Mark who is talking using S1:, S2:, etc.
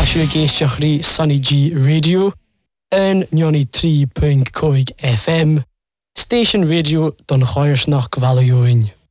S1: Siú géisteach rí Sunny G Radio an 93.5 FM Station Radio don Cháirsnach Valaiúin.